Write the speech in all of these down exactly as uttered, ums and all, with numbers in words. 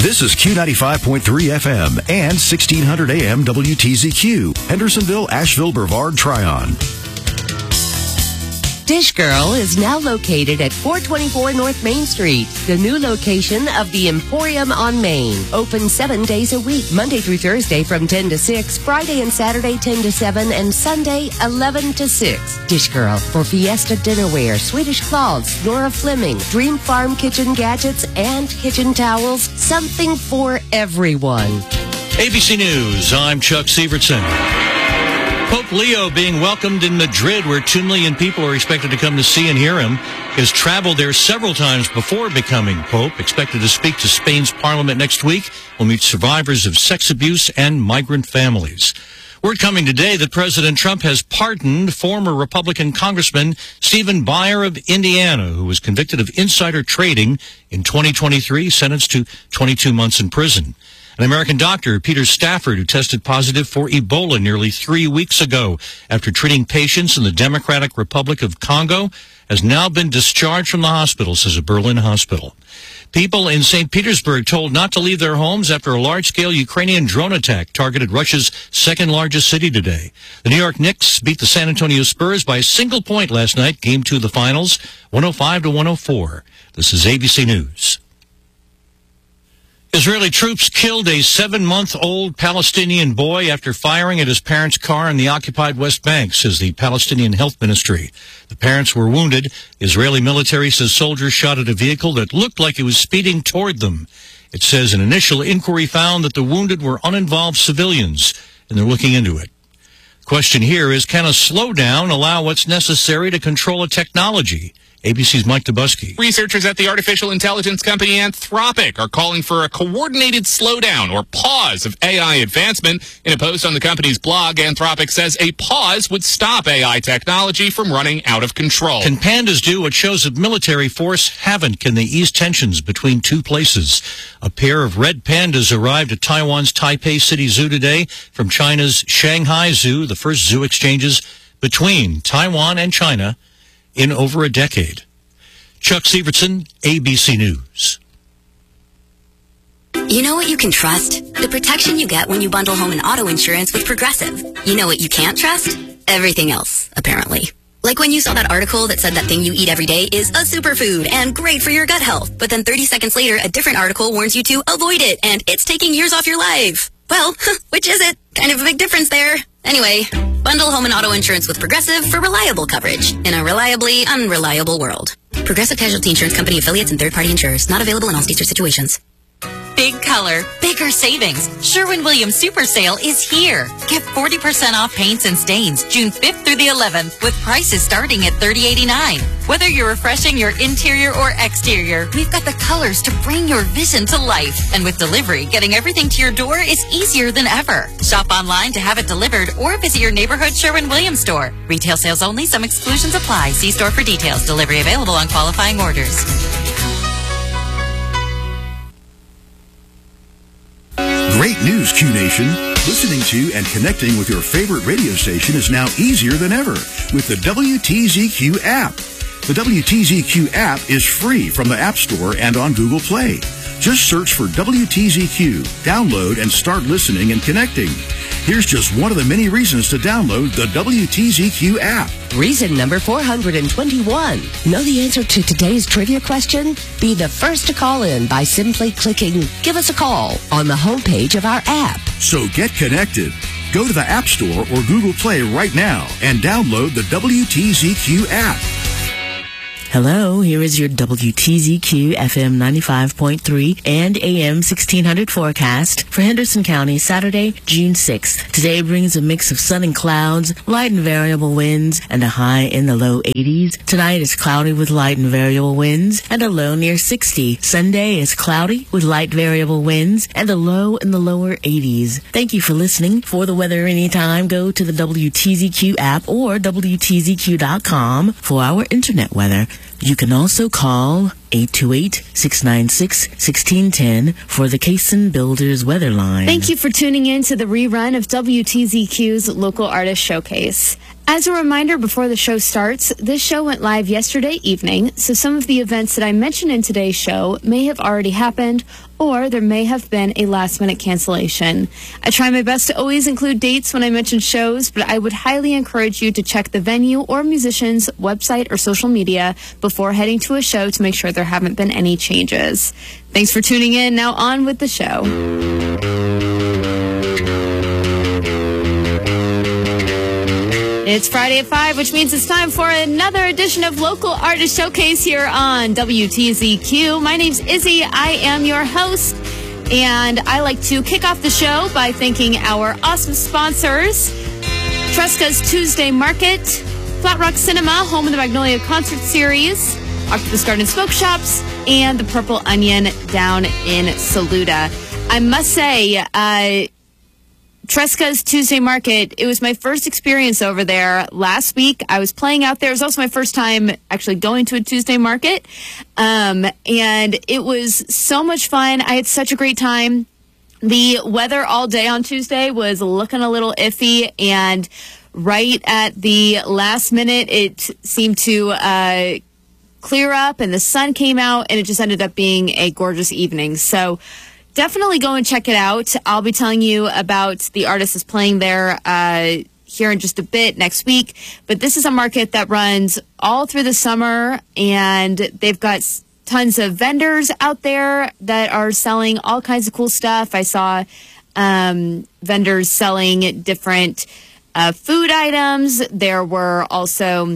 This is Q ninety-five point three F M and sixteen hundred A M W T Z Q, Hendersonville, Asheville, Brevard, Tryon. Dish Girl is now located at four twenty-four North Main Street, the new location of the Emporium on Main. Open seven days a week, Monday through Thursday from ten to six, Friday and Saturday ten to seven, and Sunday eleven to six. Dish Girl for Fiesta Dinnerware, Swedish cloths, Nora Fleming, Dream Farm kitchen gadgets, and kitchen towels. Something for everyone. A B C News, I'm Chuck Sievertson. Pope Leo being welcomed in Madrid, where two million people are expected to come to see and hear him. He has traveled there several times before becoming Pope. Expected to speak to Spain's parliament next week. Will meet survivors of sex abuse and migrant families. Word coming today that President Trump has pardoned former Republican Congressman Stephen Buyer of Indiana, who was convicted of insider trading in twenty twenty-three, sentenced to twenty-two months in prison. An American doctor, Peter Stafford, who tested positive for Ebola nearly three weeks ago after treating patients in the Democratic Republic of Congo, has now been discharged from the hospital, says a Berlin hospital. People in Saint Petersburg told not to leave their homes after a large-scale Ukrainian drone attack targeted Russia's second-largest city today. The New York Knicks beat the San Antonio Spurs by a single point last night, game two of the finals, one oh five to one oh four. This is A B C News. Israeli troops killed a seven-month-old Palestinian boy after firing at his parents' car in the occupied West Bank, says the Palestinian Health Ministry. The parents were wounded. The Israeli military says soldiers shot at a vehicle that looked like it was speeding toward them. It says an initial inquiry found that the wounded were uninvolved civilians, and they're looking into it. The question here is, can a slowdown allow what's necessary to control a technology? A B C's Mike Dubusky. Researchers at the artificial intelligence company Anthropic are calling for a coordinated slowdown or pause of A I advancement. In a post on the company's blog, Anthropic says a pause would stop A I technology from running out of control. Can pandas do what shows of military force haven't? Can they ease tensions between two places? A pair of red pandas arrived at Taiwan's Taipei City Zoo today from China's Shanghai Zoo, the first zoo exchanges between Taiwan and China in over a decade. Chuck Sievertson, A B C News. You know what you can trust? The protection you get when you bundle home and auto insurance with Progressive. You know what you can't trust? Everything else, apparently. Like when you saw that article that said that thing you eat every day is a superfood and great for your gut health, but then thirty seconds later, a different article warns you to avoid it, and it's taking years off your life. Well, which is it? Kind of a big difference there. Anyway, bundle home and auto insurance with Progressive for reliable coverage in a reliably unreliable world. Progressive Casualty Insurance Company affiliates and third-party insurers. Not available in all states or situations. Big color, bigger savings. Sherwin-Williams Super Sale is here. Get forty percent off paints and stains June fifth through the eleventh with prices starting at thirty eighty-nine. Whether you're refreshing your interior or exterior, we've got the colors to bring your vision to life. And with delivery, getting everything to your door is easier than ever. Shop online to have it delivered or visit your neighborhood Sherwin-Williams store. Retail sales only. Some exclusions apply. See store for details. Delivery available on qualifying orders. Great news, Q Nation. Listening to and connecting with your favorite radio station is now easier than ever with the W T Z Q app. The W T Z Q app is free from the App Store and on Google Play. Just search for W T Z Q, download, and start listening and connecting. Here's just one of the many reasons to download the W T Z Q app. Reason number four hundred twenty-one. Know the answer to today's trivia question? Be the first to call in by simply clicking Give Us a Call on the homepage of our app. So get connected. Go to the App Store or Google Play right now and download the W T Z Q app. Hello, here is your W T Z Q F M ninety-five point three and A M sixteen hundred forecast for Henderson County, Saturday, June sixth. Today brings a mix of sun and clouds, light and variable winds, and a high in the low eighties. Tonight is cloudy with light and variable winds, and a low near sixty. Sunday is cloudy with light variable winds, and a low in the lower eighties. Thank you for listening. For the weather anytime, go to the W T Z Q app or W T Z Q dot com for our internet weather. You can also call eight two eight, six nine six, one six one zero for the Cason Builders Weather Line. Thank you for tuning in to the rerun of W T Z Q's Local Artist Showcase. As a reminder, before the show starts, this show went live yesterday evening, so some of the events that I mentioned in today's show may have already happened, or there may have been a last-minute cancellation. I try my best to always include dates when I mention shows, but I would highly encourage you to check the venue or musician's website or social media before heading to a show to make sure there haven't been any changes. Thanks for tuning in. Now on with the show. It's Friday at five, which means it's time for another edition of Local Artist Showcase here on W T Z Q. My name's Izzy. I am your host, and I like to kick off the show by thanking our awesome sponsors, Tresca's Tuesday Market, Flat Rock Cinema, home of the Magnolia Concert Series, Octopus Garden Smoke Shops, and the Purple Onion down in Saluda. I must say, uh... Tresca's Tuesday Market, it was my first experience over there last week. I was playing out there. It was also my first time actually going to a Tuesday Market. Um, and it was so much fun. I had such a great time. The weather all day on Tuesday was looking a little iffy, and right at the last minute, it seemed to uh, clear up, and the sun came out, and it just ended up being a gorgeous evening. So definitely go and check it out. I'll be telling you about the artist that's playing there uh, here in just a bit next week. But this is a market that runs all through the summer, and they've got tons of vendors out there that are selling all kinds of cool stuff. I saw um, vendors selling different uh, food items. There were also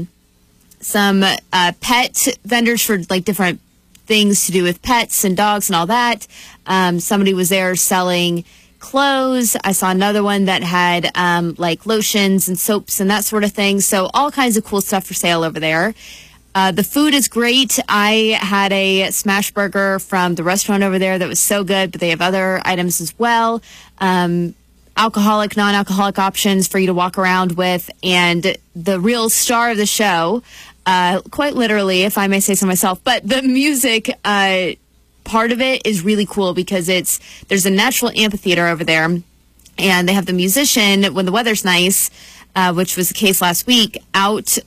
some uh, pet vendors for like different things to do with pets and dogs and all that. Um, somebody was there selling clothes. I saw another one that had um, like lotions and soaps and that sort of thing. So all kinds of cool stuff for sale over there. Uh, the food is great. I had a smash burger from the restaurant over there that was so good, but they have other items as well. Um, alcoholic, non-alcoholic options for you to walk around with. And the real star of the show, Uh, quite literally, if I may say so myself, but the music uh, part of it is really cool because it's there's a natural amphitheater over there, and they have the musician when the weather's nice, uh, which was the case last week, out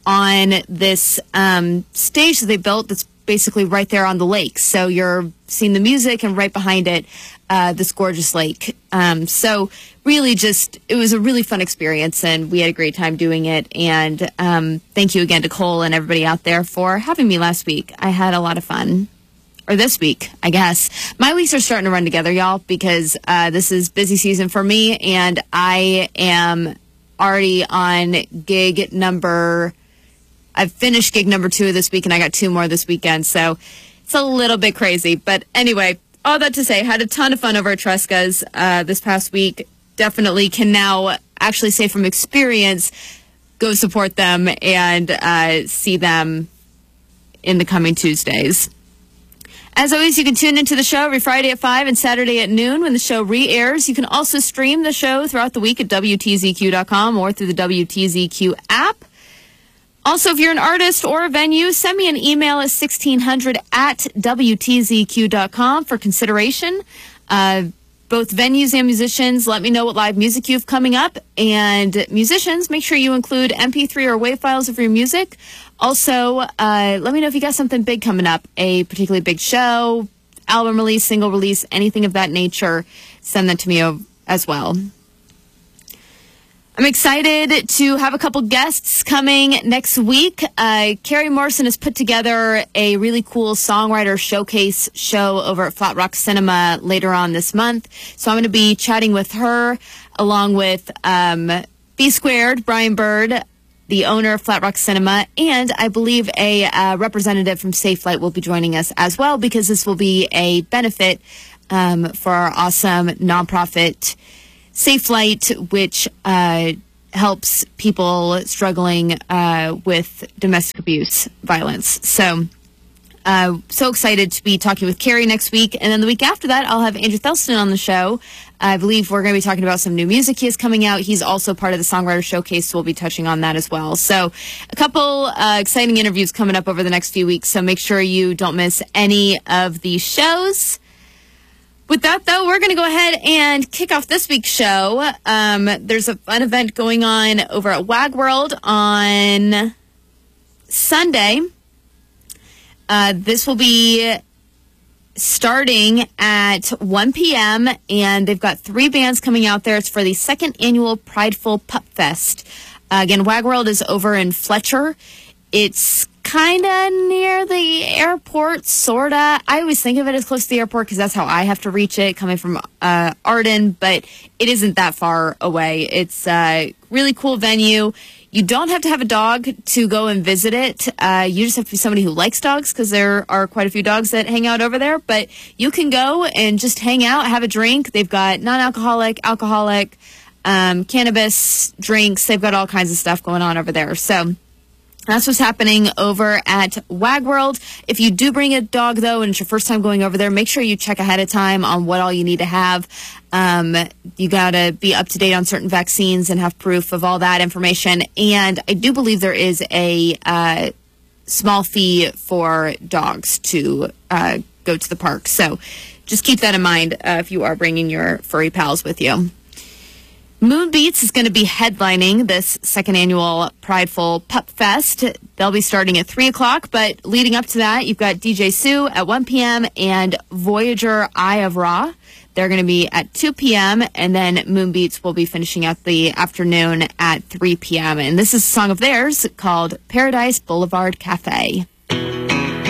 on this um, stage that they built that's basically right there on the lake. So you're seeing the music, and right behind it, uh, this gorgeous lake. Um, so really just, it was a really fun experience, and we had a great time doing it. And um, thank you again to Cole and everybody out there for having me last week. I had a lot of fun. Or this week, I guess. My weeks are starting to run together, y'all, because uh, this is busy season for me, and I am already on gig number... I've finished gig number two this week, and I got two more this weekend, so it's a little bit crazy. But anyway, all that to say, had a ton of fun over at Tresca's uh, this past week. Definitely can now actually say from experience, go support them and uh, see them in the coming Tuesdays. As always, you can tune into the show every Friday at five and Saturday at noon when the show re-airs. You can also stream the show throughout the week at W T Z Q dot com or through the W T Z Q app. Also, if you're an artist or a venue, send me an email at sixteen hundred at W T Z Q dot com for consideration. Uh, both venues and musicians, let me know what live music you have coming up. And musicians, make sure you include M P three or WAV files of your music. Also, uh, let me know if you got something big coming up, a particularly big show, album release, single release, anything of that nature. Send that to me as well. I'm excited to have a couple guests coming next week. Uh, Carrie Morrison has put together a really cool songwriter showcase show over at Flat Rock Cinema later on this month. So I'm going to be chatting with her along with um, B Squared, Brian Bird, the owner of Flat Rock Cinema, and I believe a uh, representative from Safe Flight will be joining us as well, because this will be a benefit um, for our awesome nonprofit Safe Flight, which uh, helps people struggling uh, with domestic abuse violence. So, uh, so excited to be talking with Carrie next week. And then the week after that, I'll have Andrew Thelston on the show. I believe we're going to be talking about some new music he has coming out. He's also part of the Songwriter Showcase, so we'll be touching on that as well. So a couple uh, exciting interviews coming up over the next few weeks, so make sure you don't miss any of these shows. With that, though, we're going to go ahead and kick off this week's show. Um, there's a fun event going on over at Wag World on Sunday. Uh, this will be starting at one p.m., and they've got three bands coming out there. It's for the second annual Prideful Pup Fest. Uh, again, Wag World is over in Fletcher. It's kind of near the airport, sort of. I always think of it as close to the airport because that's how I have to reach it, coming from uh, Arden, but it isn't that far away. It's a really cool venue. You don't have to have a dog to go and visit it. Uh, you just have to be somebody who likes dogs because there are quite a few dogs that hang out over there. But you can go and just hang out, have a drink. They've got non-alcoholic, alcoholic, um, cannabis drinks. They've got all kinds of stuff going on over there. So that's what's happening over at Wag World. If you do bring a dog, though, and it's your first time going over there, make sure you check ahead of time on what all you need to have. Um, you got to be up to date on certain vaccines and have proof of all that information. And I do believe there is a uh, small fee for dogs to uh, go to the park. So just keep that in mind uh, if you are bringing your furry pals with you. Moonbeats is going to be headlining this second annual Prideful Pup Fest. They'll be starting at three o'clock, but leading up to that, you've got D J Sue at one p.m. and Voyager Eye of Ra. They're going to be at two p.m., and then Moonbeats will be finishing out the afternoon at three p.m. And this is a song of theirs called Paradise Boulevard Cafe.